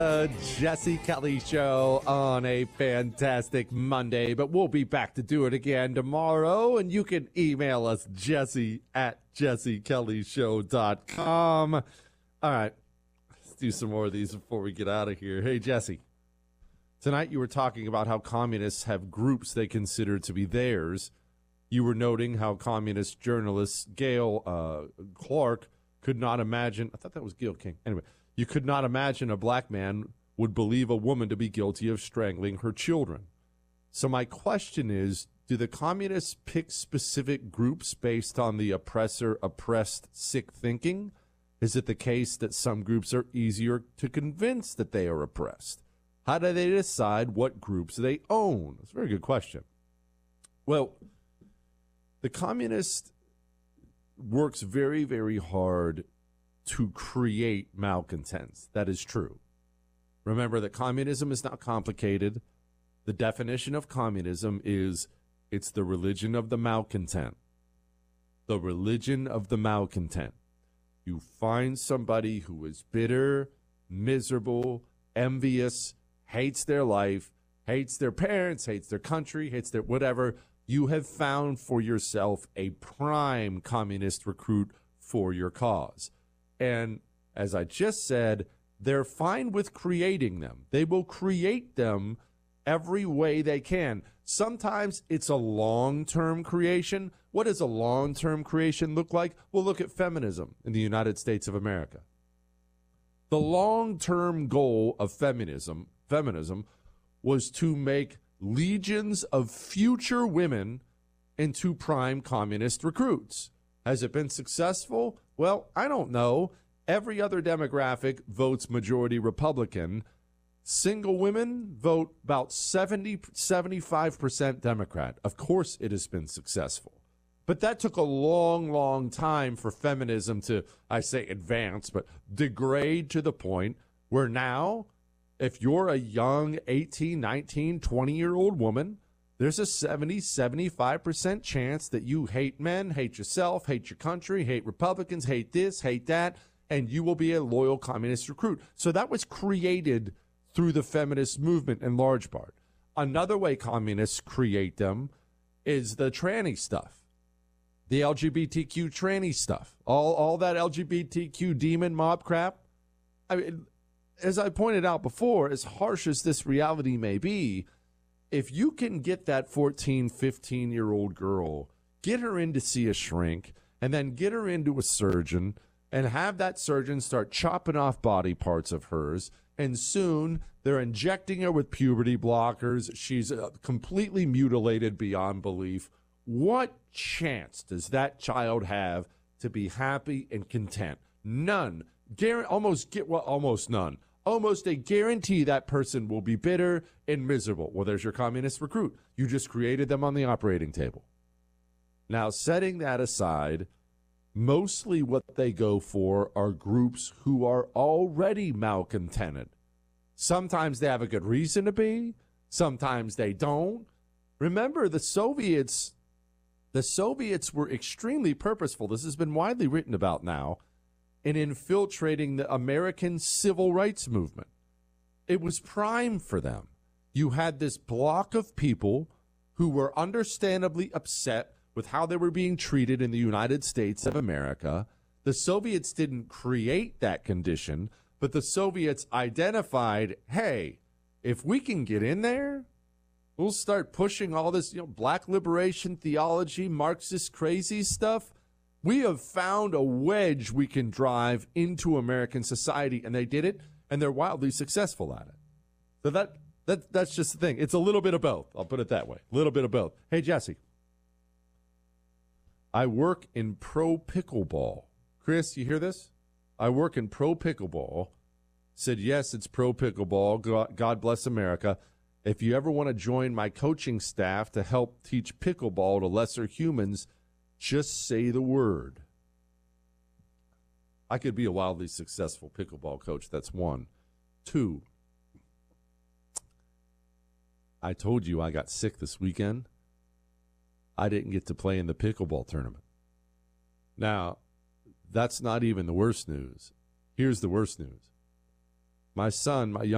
Jesse Kelly Show on a fantastic Monday, but we'll be back to do it again tomorrow. And you can email us, Jesse at jessekellyshow.com. All right, let's do some more of these before we get out of here. Hey, Jesse, tonight you were talking about how communists have groups they consider to be theirs. You were noting how communist journalist Gail Clark could not imagine. I thought that was Gail King. Anyway. You could not imagine a black man would believe a woman to be guilty of strangling her children. So my question is, do the communists pick specific groups based on the oppressor-oppressed sick thinking? Is it the case that some groups are easier to convince that they are oppressed? How do they decide what groups they own? That's a very good question. Well, the communist works very, very hard to create malcontents. That is true. Remember that communism is not complicated. The definition of communism is it's the religion of the malcontent. The religion of the malcontent. You find somebody who is bitter, miserable, envious, hates their life, hates their parents, hates their country, hates their whatever. You have found for yourself a prime communist recruit for your cause. And as I just said, they're fine with creating them. They will create them every way they can. Sometimes it's a long-term creation. What does a long-term creation look like? Well, look at feminism in the United States of America. The long-term goal of feminism was to make legions of future women into prime communist recruits. Has it been successful? Well, I don't know. Every other demographic votes majority Republican. Single women vote about 75% Democrat. Of course it has been successful. But that took a long, long time for feminism to, I say advance, but degrade to the point where now, if you're a young 18, 19, 20-year-old woman, there's a 75% chance that you hate men, hate yourself, hate your country, hate Republicans, hate this, hate that, and you will be a loyal communist recruit. So that was created through the feminist movement in large part. Another way communists create them is the tranny stuff, the LGBTQ tranny stuff, all that LGBTQ demon mob crap. I mean, as I pointed out before, as harsh as this reality may be, if you can get that 14, 15-year-old girl, get her in to see a shrink, and then get her into a surgeon, and have that surgeon start chopping off body parts of hers, and soon they're injecting her with puberty blockers. She's completely mutilated beyond belief. What chance does that child have to be happy and content? None. Almost none. Almost a guarantee that person will be bitter and miserable. Well, there's your communist recruit. You just created them on the operating table. Now, setting that aside, mostly what they go for are groups who are already malcontented. Sometimes they have a good reason to be. Sometimes they don't. Remember, the Soviets were extremely purposeful. This has been widely written about now. In infiltrating the American civil rights movement. It was prime for them. You had this block of people who were understandably upset with how they were being treated in the United States of America. The Soviets didn't create that condition, but the Soviets identified, hey, if we can get in there, we'll start pushing all this, black liberation theology, Marxist crazy stuff. We have found a wedge we can drive into American society, and they did it, and they're wildly successful at it. So that's just the thing. It's a little bit of both. I'll put it that way. A little bit of both. Hey, Jesse, I work in pro pickleball. Chris, you hear this? I work in pro pickleball. Said, yes, it's pro pickleball. God bless America. If you ever want to join my coaching staff to help teach pickleball to lesser humans, just say the word. I could be a wildly successful pickleball coach. That's one. Two, I told you I got sick this weekend. I didn't get to play in the pickleball tournament. Now, that's not even the worst news. Here's the worst news. My son, my young